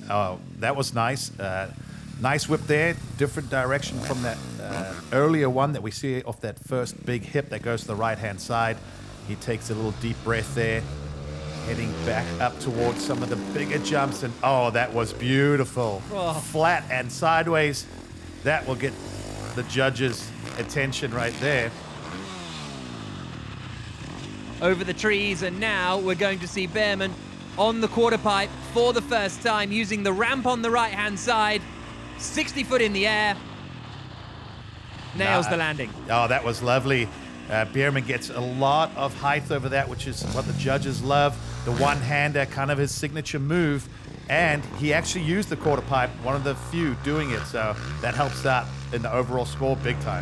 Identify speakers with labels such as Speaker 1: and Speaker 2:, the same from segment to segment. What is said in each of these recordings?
Speaker 1: Oh, that was nice. Nice whip there. Different direction from that earlier one that we see off that first big hip that goes to the right-hand side. He takes a little deep breath there, heading back up towards some of the bigger jumps. And oh, that was beautiful.
Speaker 2: Oh.
Speaker 1: Flat and sideways. That will get the judges' attention right there.
Speaker 2: Over the trees, and now we're going to see Bearman on the quarter pipe for the first time, using the ramp on the right-hand side, 60 foot in the air, nails the landing.
Speaker 1: Oh, that was lovely. Bearman gets a lot of height over that, which is what the judges love. The one-hander, kind of his signature move, and he actually used the quarter pipe, one of the few doing it, so that helps out in the overall score big time.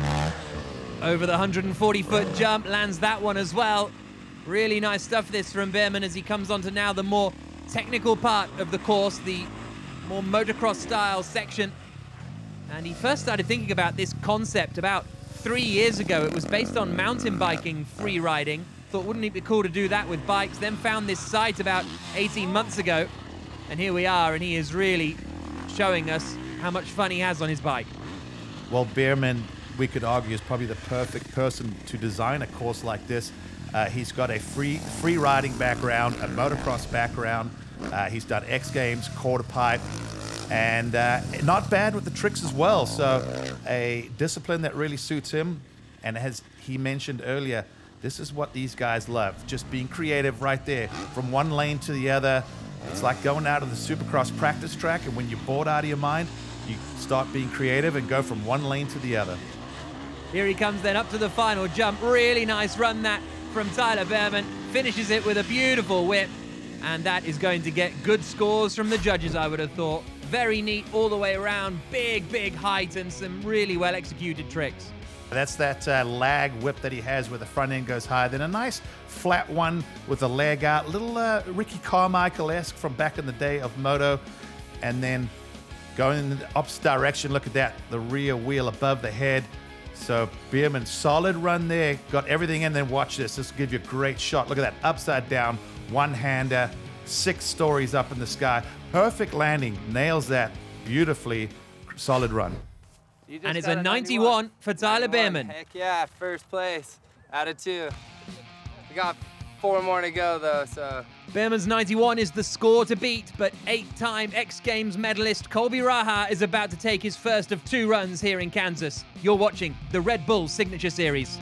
Speaker 2: Over the 140-foot jump, lands that one as well. Really nice stuff this from Bearman as he comes on to now the more technical part of the course, the more motocross style section. And he first started thinking about this concept about 3 years ago. It was based on mountain biking free riding. Thought, wouldn't it be cool to do that with bikes? Then found this site about 18 months ago. And here we are, and he is really showing us how much fun he has on his bike.
Speaker 1: Well, Bearman, we could argue, is probably the perfect person to design a course like this. He's got a free riding background, a motocross background. He's done X Games, quarter pipe, and not bad with the tricks as well. So a discipline that really suits him. And as he mentioned earlier, this is what these guys love, just being creative right there, from one lane to the other. It's like going out of the Supercross practice track, and when you're bored out of your mind, you start being creative and go from one lane to the other.
Speaker 2: Here he comes then up to the final jump. Really nice run that from Tyler Bearman. Finishes it with a beautiful whip. And that is going to get good scores from the judges, I would have thought. Very neat all the way around. Big, big height and some really well executed tricks.
Speaker 1: That's that lag whip that he has where the front end goes high. Then a nice flat one with a leg out. Little Ricky Carmichael-esque from back in the day of moto. And then going in the opposite direction. Look at that. The rear wheel above the head. So Bearman, solid run there, got everything in. Then watch this. This will give you a great shot. Look at that, upside down, one-hander, 6 stories up in the sky. Perfect landing, nails that beautifully. Solid run.
Speaker 2: And it's a 91 for Tyler Bearman.
Speaker 3: Heck yeah, first place out of 2. We got 4 more to go though, so.
Speaker 2: Bearman's 91 is the score to beat, but 8-time X Games medalist Colby Raha is about to take his first of 2 runs here in Kansas. You're watching the Red Bull Signature Series.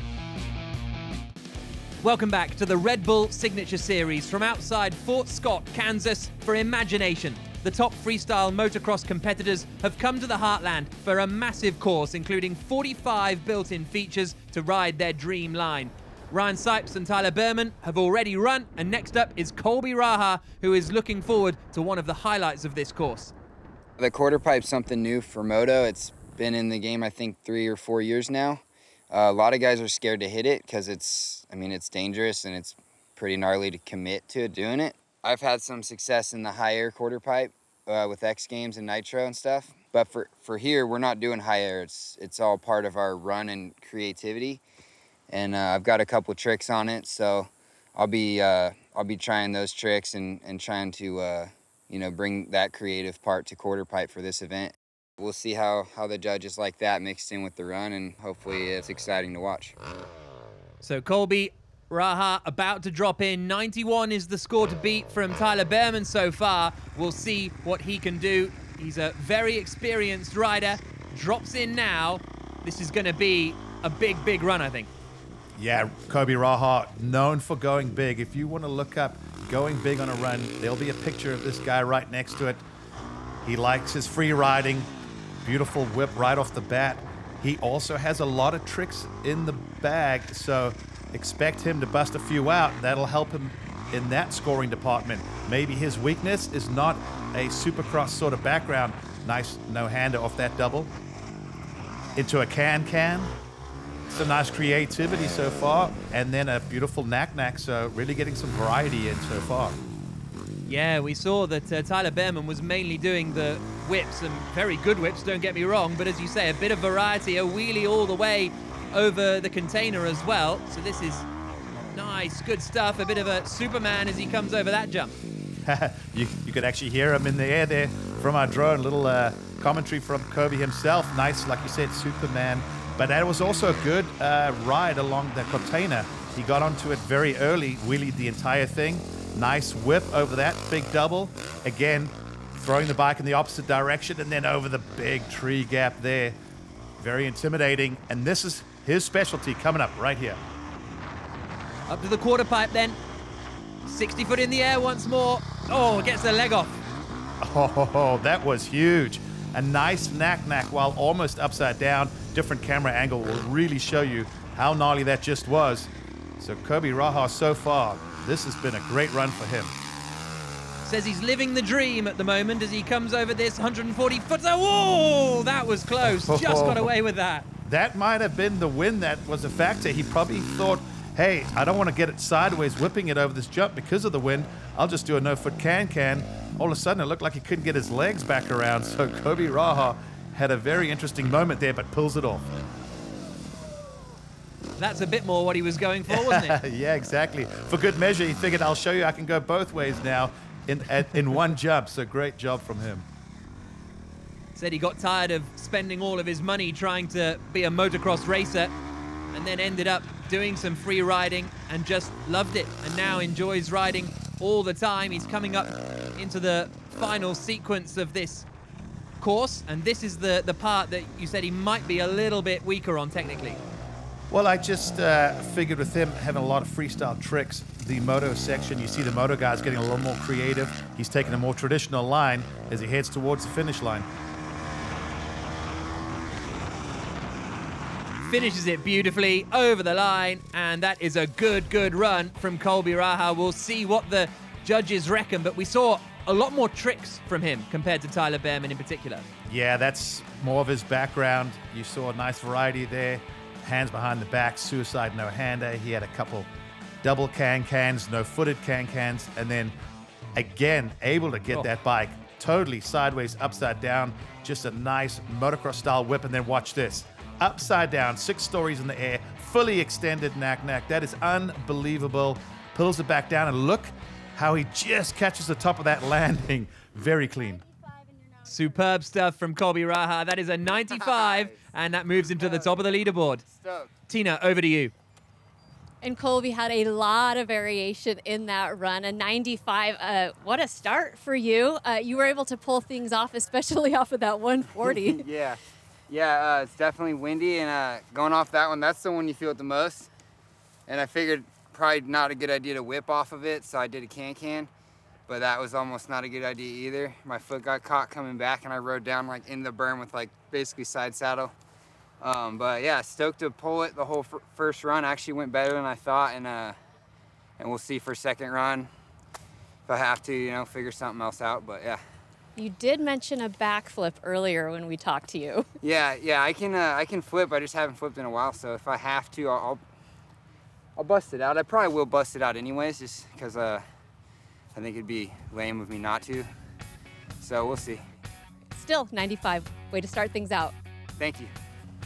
Speaker 2: Welcome back to the Red Bull Signature Series from outside Fort Scott, Kansas for Imagination. The top freestyle motocross competitors have come to the Heartland for a massive course, including 45 built-in features to ride their dream line. Ryan Sipes and Tyler Bearman have already run, and next up is Colby Raha, who is looking forward to one of the highlights of this course.
Speaker 4: The quarter pipe's something new for moto. It's been in the game, I think, 3 or 4 years now. A lot of guys are scared to hit it because it's dangerous and it's pretty gnarly to commit to doing it. I've had some success in the high air quarter pipe with X Games and Nitro and stuff. But for here, we're not doing high air. It's all part of our run and creativity. And I've got a couple tricks on it, so I'll be trying those tricks and trying to bring that creative part to quarter pipe for this event. We'll see how the judges like that mixed in with the run, and hopefully it's exciting to watch.
Speaker 2: So Colby Raha about to drop in. 91 is the score to beat from Tyler Bearman so far. We'll see what he can do. He's a very experienced rider. Drops in now. This is going to be a big, big run, I think.
Speaker 1: Yeah, Colby Raha, known for going big. If you want to look up going big on a run, there'll be a picture of this guy right next to it. He likes his free riding. Beautiful whip right off the bat. He also has a lot of tricks in the bag, so expect him to bust a few out. That'll help him in that scoring department. Maybe his weakness is not a supercross sort of background. Nice no-hander off that double. Into a can-can. Some nice creativity so far, and then a beautiful knack-knack, so really getting some variety in so far.
Speaker 2: Yeah, we saw that Tyler Bearman was mainly doing the whips, and very good whips, don't get me wrong, but as you say, a bit of variety, a wheelie all the way over the container as well. So this is nice, good stuff, a bit of a Superman as he comes over that jump.
Speaker 1: You could actually hear him in the air there from our drone. Little commentary from Kobe himself. Nice, like you said, Superman. But that was also a good ride along the container. He got onto it very early, wheelied the entire thing. Nice whip over that, big double. Again, throwing the bike in the opposite direction and then over the big tree gap there. Very intimidating. And this is his specialty coming up right here.
Speaker 2: Up to the quarter pipe then. 60 foot in the air once more. Oh, gets the leg off.
Speaker 1: Oh, that was huge. A nice knack while almost upside down. Different camera angle will really show you how gnarly that just was. So Kobe Raha, so far, this has been a great run for him.
Speaker 2: Says he's living the dream at the moment as he comes over this 140 foot. Whoa, that was close. Just got away with that.
Speaker 1: That might have been the win that was a factor. He probably thought, hey, I don't want to get it sideways, whipping it over this jump because of the wind. I'll just do a no-foot can. All of a sudden, it looked like he couldn't get his legs back around. So Kobe Raha had a very interesting moment there, but pulls it off.
Speaker 2: That's a bit more what he was going for, wasn't it?
Speaker 1: Yeah, exactly. For good measure, he figured, I'll show you I can go both ways now in one jump. So great job from him.
Speaker 2: Said he got tired of spending all of his money trying to be a motocross racer and then ended up doing some free riding and just loved it and now enjoys riding all the time. He's coming up into the final sequence of this course, and this is the part that you said he might be a little bit weaker on technically.
Speaker 1: Well, I just figured with him having a lot of freestyle tricks, the moto section, you see the moto guys getting a little more creative. He's taking a more traditional line as he heads towards the finish line.
Speaker 2: Finishes it beautifully over the line, and that is a good run from Kobe Raha. We'll see what the judges reckon, but we saw a lot more tricks from him compared to Tyler Behrman in particular.
Speaker 1: Yeah, that's more of his background. You saw a nice variety there. Hands behind the back, suicide no-hander. He had a couple double can-cans, no-footed can-cans, and then again, able to get that bike totally sideways, upside down. Just a nice motocross-style whip, and then watch this. Upside down, 6 stories in the air, fully extended knack. That is unbelievable. Pulls it back down, and look how he just catches the top of that landing. Very clean.
Speaker 2: Superb stuff from Kobe Raha. That is a 95, and that moves him to the top of the leaderboard. Tina, over to you.
Speaker 5: And Colby had a lot of variation in that run. A 95, what a start for you. You were able to pull things off, especially off of that 140.
Speaker 4: Yeah, it's definitely windy, and going off that one, that's the one you feel it the most. And I figured probably not a good idea to whip off of it, so I did a can, but that was almost not a good idea either. My foot got caught coming back, and I rode down like in the berm with like basically side saddle. But yeah, stoked to pull it the whole first run. Actually went better than I thought, and we'll see for second run if I have to, figure something else out. But yeah.
Speaker 5: You did mention a backflip earlier when we talked to you.
Speaker 4: Yeah, I can flip. I just haven't flipped in a while, so if I have to, I'll bust it out. I probably will bust it out anyways, just because I think it'd be lame of me not to. So we'll see.
Speaker 5: Still 95. Way to start things out.
Speaker 4: Thank you.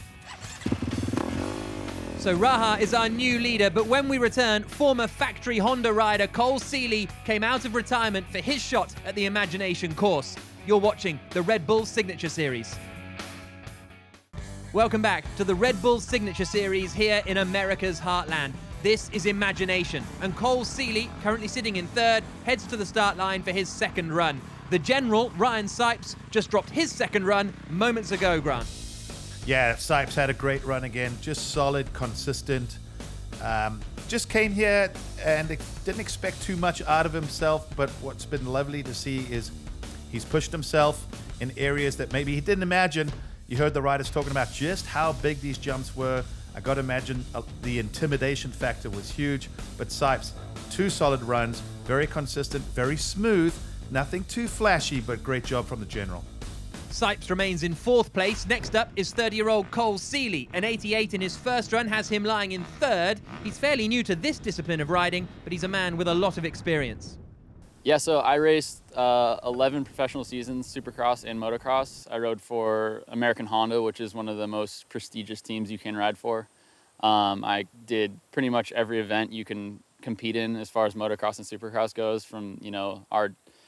Speaker 2: So Raha is our new leader, but when we return, former factory Honda rider Cole Seely came out of retirement for his shot at the Imagination course. You're watching the Red Bull Signature Series. Welcome back to the Red Bull Signature Series here in America's Heartland. This is Imagination, and Cole Seely, currently sitting in third, heads to the start line for his second run. The general, Ryan Sipes, just dropped his second run moments ago, Grant.
Speaker 1: Yeah, Sipes had a great run again. Just solid, consistent. Just came here and didn't expect too much out of himself, but what's been lovely to see is he's pushed himself in areas that maybe he didn't imagine. You heard the riders talking about just how big these jumps were. I got to imagine the intimidation factor was huge, but Sipes, 2 solid runs, very consistent, very smooth, nothing too flashy, but great job from the general.
Speaker 2: Sipes remains in 4th place. Next up is 30-year-old Cole Seely. An 88 in his first run has him lying in 3rd. He's fairly new to this discipline of riding, but he's a man with a lot of experience.
Speaker 6: Yeah, so I raced 11 professional seasons, Supercross and motocross. I rode for American Honda, which is one of the most prestigious teams you can ride for. I did pretty much every event you can compete in as far as motocross and Supercross goes, from our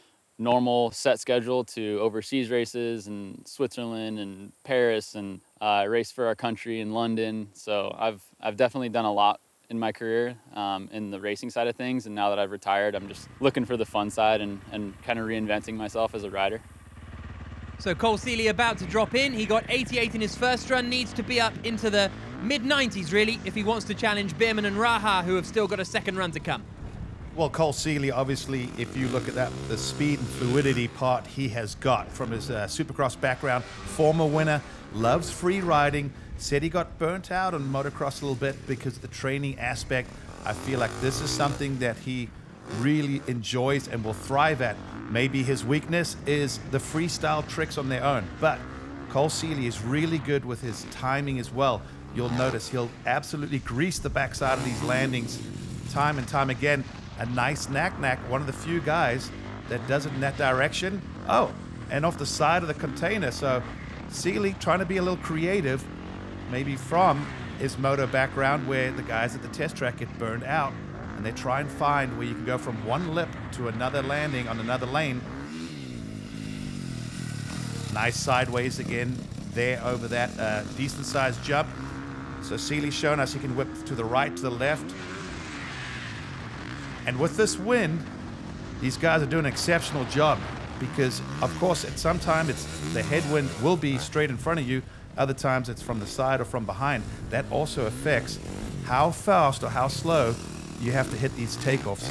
Speaker 6: normal set schedule to overseas races in Switzerland and Paris, and raced for our country in London. So I've definitely done a lot in my career in the racing side of things, and now that I've retired, I'm just looking for the fun side and kind of reinventing myself as a rider.
Speaker 2: So Cole Seely about to drop in. He got 88 in his first run, needs to be up into the mid-90s really if he wants to challenge Beerman and Raha, who have still got a second run to come.
Speaker 1: Well, Cole Seely, obviously, if you look at that, the speed and fluidity part he has got from his Supercross background, former winner, loves free riding, said he got burnt out on motocross a little bit because of the training aspect. I feel like this is something that he really enjoys and will thrive at. Maybe his weakness is the freestyle tricks on their own, but Cole Seely is really good with his timing as well. You'll notice he'll absolutely grease the backside of these landings time and time again. A nice knack, one of the few guys that does it in that direction. Oh, and off the side of the container. So Seely trying to be a little creative, maybe from his moto background where the guys at the test track get burned out, and they try and find where you can go from one lip to another landing on another lane. Nice sideways again there over that decent sized jump. So Seely's shown us he can whip to the right, to the left. And with this wind, these guys are doing an exceptional job because, of course, at some time the headwind will be straight in front of you. Other times it's from the side or from behind. That also affects how fast or how slow you have to hit these takeoffs.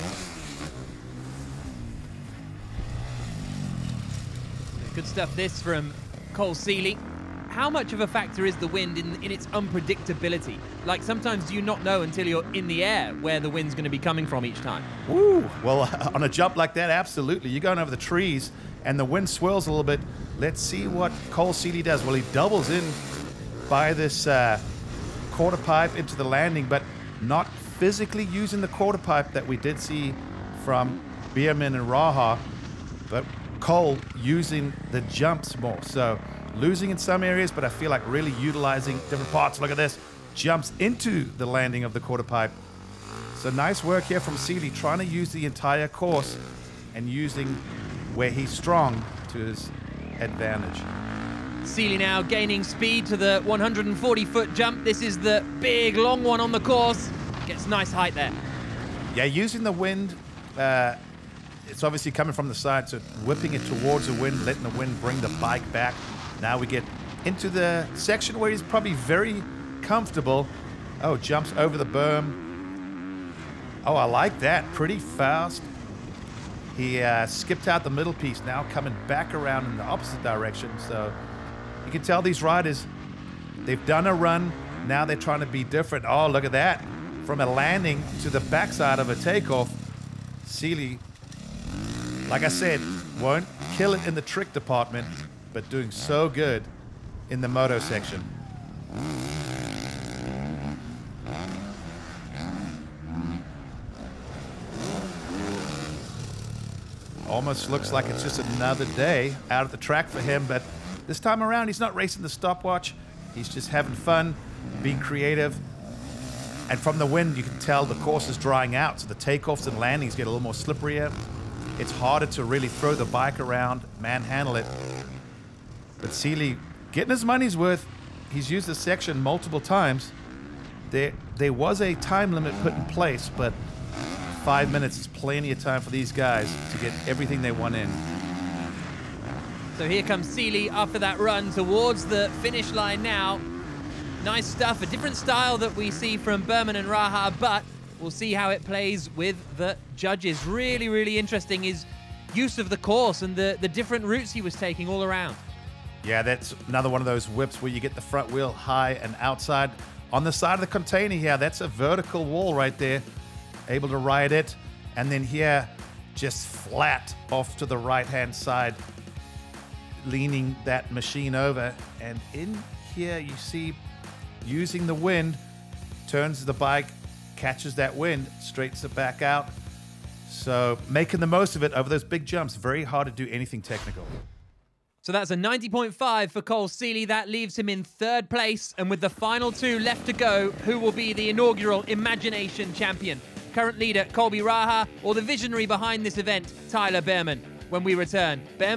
Speaker 2: Good stuff this from Cole Seely. How much of a factor is the wind in its unpredictability? Like sometimes do you not know until you're in the air where the wind's going to be coming from each time?
Speaker 1: Ooh, well, on a jump like that, absolutely. You're going over the trees and the wind swirls a little bit. Let's see what Cole Seely does. Well, he doubles in by this quarter pipe into the landing, but not physically using the quarter pipe that we did see from Beerman and Raha, but Cole using the jumps more. So losing in some areas, but I feel like really utilizing different parts. Look at this. Jumps into the landing of the quarter pipe. So nice work here from Seely, trying to use the entire course and using where he's strong to his advantage.
Speaker 2: Seely now gaining speed to the 140-foot jump. This is the big, long one on the course. Gets nice height there.
Speaker 1: Yeah, using the wind, it's obviously coming from the side, so whipping it towards the wind, letting the wind bring the bike back. Now we get into the section where he's probably very comfortable. Oh, jumps over the berm. Oh, I like that. Pretty fast. He skipped out the middle piece, now coming back around in the opposite direction. So you can tell these riders, they've done a run. Now they're trying to be different. Oh, look at that. From a landing to the backside of a takeoff. Seely, like I said, won't kill it in the trick department, but doing so good in the moto section. Almost looks like it's just another day out at the track for him, but this time around he's not racing the stopwatch. He's just having fun, being creative. And from the wind, you can tell the course is drying out, so the takeoffs and landings get a little more slipperier. It's harder to really throw the bike around, manhandle it. But Seely, getting his money's worth. He's used this section multiple times. There was a time limit put in place, but 5 minutes is plenty of time for these guys to get everything they want in.
Speaker 2: So here comes Seely after that run towards the finish line now. Nice stuff, a different style that we see from Beerman and Raha, but we'll see how it plays with the judges. Really, really interesting his use of the course and the different routes he was taking all around.
Speaker 1: Yeah, that's another one of those whips where you get the front wheel high and outside. On the side of the container here, that's a vertical wall right there. Able to ride it. And then here, just flat off to the right-hand side, leaning that machine over. And in here, you see, using the wind, turns the bike, catches that wind, straightens it back out. So making the most of it over those big jumps. Very hard to do anything technical.
Speaker 2: So that's a 90.5 for Cole Seely. That leaves him in third place. And with the final two left to go, who will be the inaugural Imagination champion? Current leader, Colby Raha, or the visionary behind this event, Tyler Beerman? when we return. Bearman